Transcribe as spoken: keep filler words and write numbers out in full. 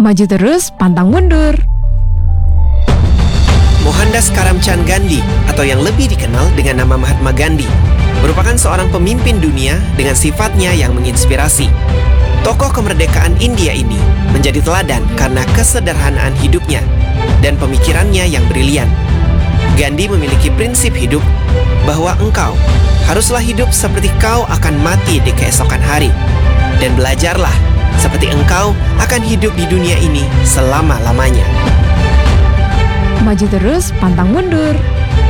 Maju terus, pantang mundur. Mohandas Karamchand Gandhi, atau yang lebih dikenal dengan nama Mahatma Gandhi, merupakan seorang pemimpin dunia dengan sifatnya yang menginspirasi. Tokoh kemerdekaan India ini menjadi teladan karena kesederhanaan hidupnya dan pemikirannya yang brilian. Gandhi memiliki prinsip hidup bahwa engkau haruslah hidup seperti kau akan mati di keesokan hari, dan belajarlah seperti engkau akan hidup di dunia ini selama-lamanya. Maju terus, pantang mundur.